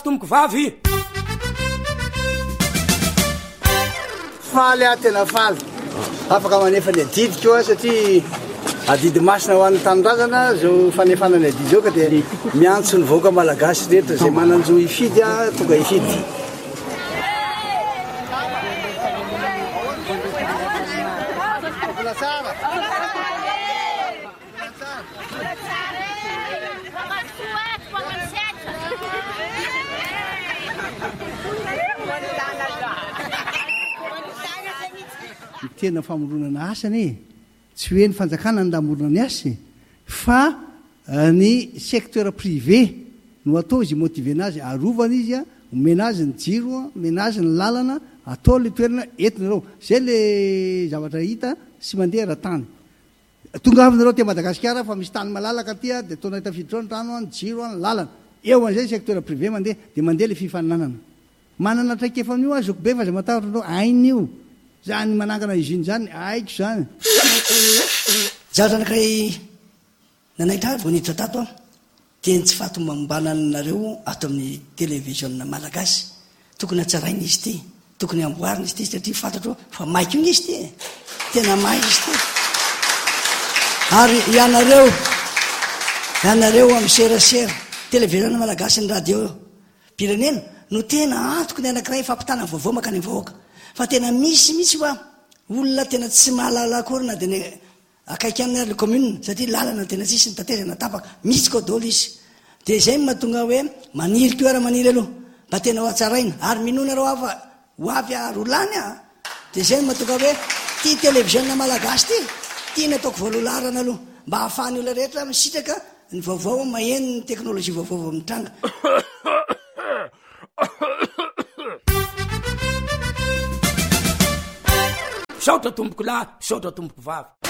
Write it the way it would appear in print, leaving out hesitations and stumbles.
tomboko vavy faly a tena faly afaka manefa ny adidy koa satria adidy masina ho an'ny tanindrazana zao fanefanany adidy zao ka dia miantso ny vahoaka malagasy rehetra zay mananjo ifidy a tonga ifidy tena famoronana asany tsy hoe ny fanjakana ny lamorona ny asy fa ny secteur privé no atao izy motive anazy arovana izy a omena azy ny jiro omena azy ny lalana atao le toerana entinareo zay le zavatra hita sy mandeha ra-tany tonga avinareo te Madagasikara fa misy tany malalaka tia dia ataona hitafiditra ny trano ny jiro ny lalana eo an'izay secteur privé mandeha dia mandeha le fifaninanana manana traikefa amin'io azoko be fa zay matahotra anao ain'io zany manangana iziny zany aiko zany zaho anakray nanaitra vao niditra tato a teny tsy fatomambananareo ato amin'ny télévision malagasy tokony hatsaraina izy ty tokony amboarina izy ty satria fantatro fa maika iny izy ty tena may izy ty ary ianareo amin'ny serasera télévision malagasy ny radio pirenena no tena antoko ny anakray fampitana vaovao makany vahoaka fa tena misy fa olona tena tsy mahalala akory na dia ny akaiky amin'ny le commune satria lalana tena tsisy ny tatezana tapaka misy koa dolo izy dia izay mahatonga hoe maniry toera maniry aloha mba tena ho atsaraina ary minonareo afa ho avy arolany a dia izay mahatonga hoe ty télévision malagasy ty tiany ataoko voalolarana aloha mba hahafahany olona rehetra misitraka ny vaovao maheno ny teknôlôjia vaovao amin'ny tranga saotra tomboko lahy saotra tomboko vavy